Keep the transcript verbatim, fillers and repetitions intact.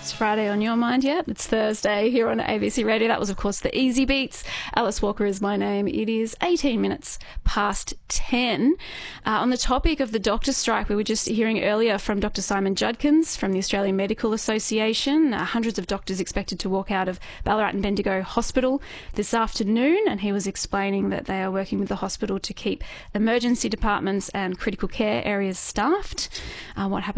Is Friday on your mind yet? It's Thursday here on A B C Radio. That was, of course, the Easy Beats. Alice Walker is my name. It is eighteen minutes past ten. Uh, on the topic of the doctor strike, we were just hearing earlier from Doctor Simon Judkins from the Australian Medical Association. Uh, hundreds of doctors expected to walk out of Ballarat and Bendigo Hospital this afternoon, and he was explaining that they are working with the hospital to keep emergency departments and critical care areas staffed. Uh, what happens